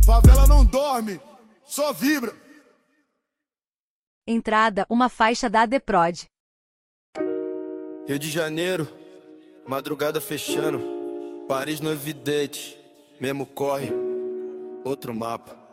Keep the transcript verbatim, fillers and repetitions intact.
Favela não dorme, só vibra. Entrada, uma faixa da Adeprod. Rio de Janeiro, madrugada fechando. Paris no evidente, mesmo corre, outro mapa.